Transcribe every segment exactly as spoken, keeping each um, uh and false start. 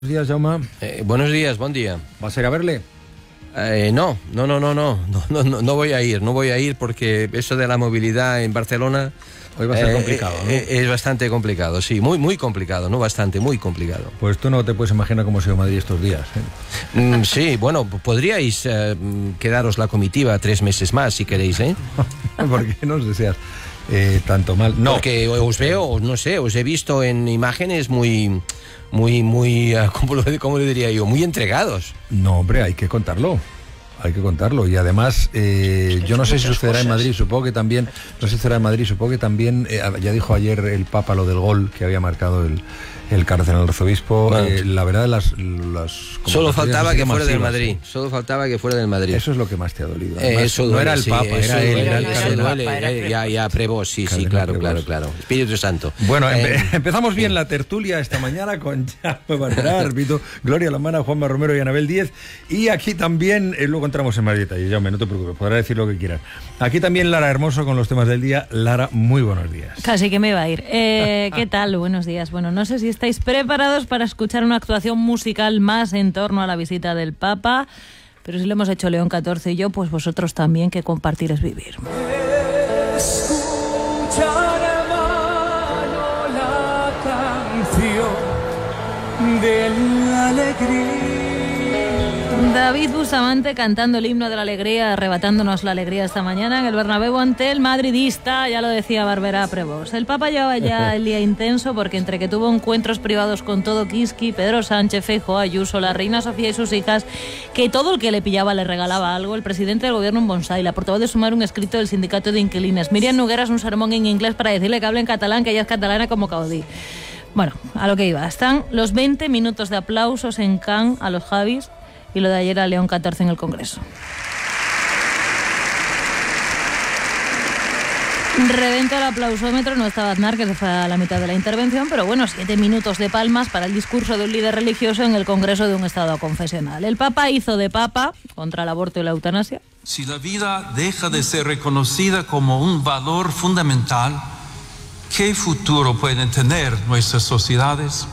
Buenos días, Jaume. Eh, buenos días, buen día. ¿Vas a ir a verle? Eh, no, no, no, no, no, no, no, no voy a ir, no voy a ir porque eso de la movilidad en Barcelona hoy va a ser eh, complicado, ¿no? Eh, es bastante complicado, sí, muy, muy complicado, no bastante, muy complicado. Pues tú no te puedes imaginar cómo ha sido Madrid estos días, ¿eh? Mm, sí, bueno, podríais eh, quedaros la comitiva tres meses más si queréis, ¿eh? ¿Por qué nos deseas eh, tanto mal? No. Porque os veo, no sé, os he visto en imágenes muy, muy, muy, ¿cómo lo, cómo lo diría yo? Muy entregados. No, hombre, hay que contarlo. Hay que contarlo. Y además, eh, yo no sé si sucederá en Madrid, supongo que también, no sé si sucederá en Madrid, supongo que también, eh, ya dijo ayer el Papa lo del gol que había marcado el, el cardenal arzobispo. Bueno, eh, la verdad, las... las solo faltaba que fuera del masivas, Madrid, ¿sí? solo faltaba que fuera del Madrid. Eso es lo que más te ha dolido. Eh, Además, eso no duele, era el sí, Papa, eso era él, duele, era el eso cardenal. duele, eh, ya, ya, Prevos, sí, sí, claro, claro, claro. Espíritu Santo. Bueno, Eh, empe- empezamos bien la tertulia esta mañana con Jaume Barberá, repito, Gloria Lomana, Juanma Romero y Anabel Díez. Y aquí también, eh, luego entramos en más detalle, Jaume, no te preocupes, podrás decir lo que quieras. Aquí también Lara Hermoso con los temas del día. Lara, muy buenos días. Casi que me iba a ir. Eh, ¿Qué tal? Buenos días. Bueno, no sé si estáis preparados para escuchar una actuación musical más en torno a la visita del Papa, pero si lo hemos hecho León catorce y yo, pues vosotros también, que compartir es vivir. Escuchar, hermano, la canción de la alegría. David Bustamante cantando el himno de la alegría, arrebatándonos la alegría esta mañana en el Bernabéu ante el madridista, ya lo decía Barberá Prevos. El Papa llevaba ya el día intenso porque entre que tuvo encuentros privados con todo Kiski, Pedro Sánchez, Feijóo, Ayuso, la reina Sofía y sus hijas, que todo el que le pillaba le regalaba algo, el presidente del gobierno un bonsai, la portavoz de Sumar un escrito del sindicato de inquilinas, Miriam Nogueras un sermón en inglés para decirle que hable en catalán, que ella es catalana como Caudí. Bueno, a lo que iba. Están los veinte minutos de aplausos en Cannes a los Javis y lo de ayer a León catorce en el Congreso. Reventó el aplausómetro, no estaba Aznar, que se fue a la mitad de la intervención, pero bueno, siete minutos de palmas para el discurso de un líder religioso en el Congreso de un Estado confesional. El Papa hizo de Papa contra el aborto y la eutanasia. Si la vida deja de ser reconocida como un valor fundamental, ¿qué futuro pueden tener nuestras sociedades?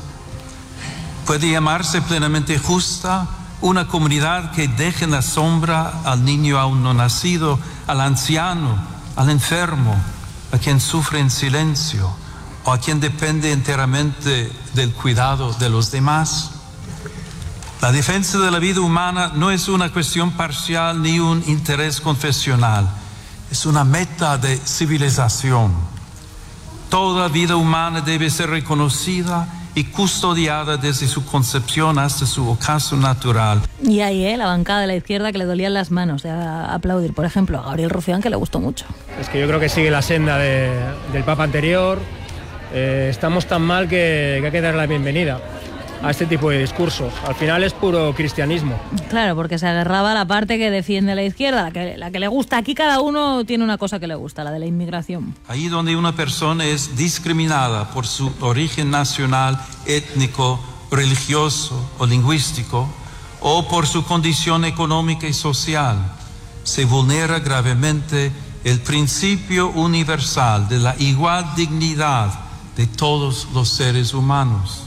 ¿Puede llamarse plenamente justa una comunidad que deje en la sombra al niño aún no nacido, al anciano, al enfermo, a quien sufre en silencio o a quien depende enteramente del cuidado de los demás? La defensa de la vida humana no es una cuestión parcial ni un interés confesional, es una meta de civilización. Toda vida humana debe ser reconocida y custodiada desde su concepción hasta su ocaso natural. Y ahí, ¿eh? La bancada de la izquierda que le dolían las manos de aplaudir. Por ejemplo, a Gabriel Rufián, que le gustó mucho. Es que yo creo que sigue la senda de, del Papa anterior. Eh, estamos tan mal que, que hay que dar la bienvenida a este tipo de discursos. Al final es puro cristianismo. Claro, porque se agarraba a la parte que defiende la izquierda, la que, la que le gusta. Aquí cada uno tiene una cosa que le gusta, la de la inmigración. Ahí donde una persona es discriminada por su origen nacional, étnico, religioso o lingüístico, o por su condición económica y social, se vulnera gravemente el principio universal de la igual dignidad de todos los seres humanos.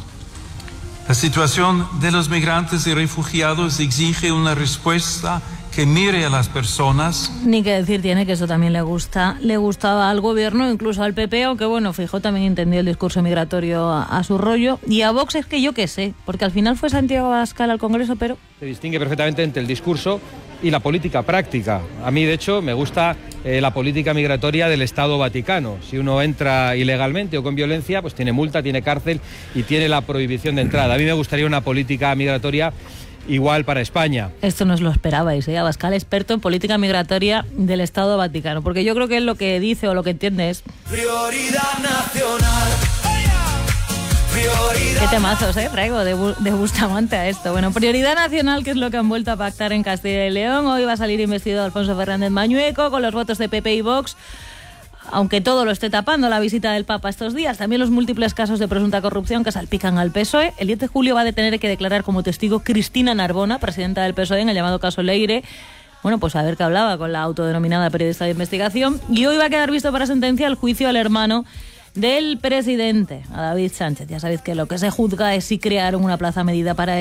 La situación de los migrantes y refugiados exige una respuesta que mire a las personas. Ni que decir tiene que eso también le gusta, le gustaba al gobierno, incluso al P P, aunque bueno, Feijóo también entendió el discurso migratorio a, a su rollo. Y a Vox es que yo qué sé, porque al final fue Santiago Abascal al Congreso, pero... Se distingue perfectamente entre el discurso y la política práctica. A mí, de hecho, me gusta eh, la política migratoria del Estado Vaticano. Si uno entra ilegalmente o con violencia, pues tiene multa, tiene cárcel y tiene la prohibición de entrada. A mí me gustaría una política migratoria igual para España. Esto no os lo esperabais, ¿eh? Abascal, experto en política migratoria del Estado Vaticano, porque yo creo que él lo que dice o lo que entiende es... Prioridad nacional. Qué temazos, ¿eh? Traigo de, Bu- de Bustamante a esto. Bueno, prioridad nacional, que es lo que han vuelto a pactar en Castilla y León. Hoy va a salir investido Alfonso Fernández Mañueco con los votos de P P y Vox. Aunque todo lo esté tapando la visita del Papa estos días, también los múltiples casos de presunta corrupción que salpican al P S O E. El diez de julio va a tener que declarar como testigo Cristina Narbona, presidenta del P S O E, en el llamado caso Leire. Bueno, pues a ver qué hablaba con la autodenominada periodista de investigación. Y hoy va a quedar visto para sentencia el juicio al hermano del presidente, a David Sánchez. Ya sabéis que lo que se juzga es si crearon una plaza medida para